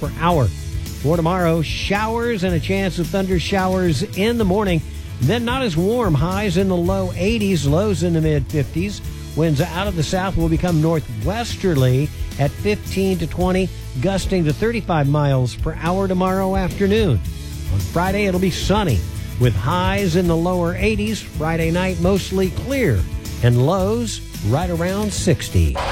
per hour. For tomorrow, showers and a chance of thunder showers in the morning. Then not as warm. Highs in the low 80s, lows in the mid 50s. Winds out of the south will become northwesterly at 15 to 20, gusting to 35 miles per hour tomorrow afternoon. On Friday, it'll be sunny with highs in the lower 80s. Friday night, mostly clear and lows right around 60.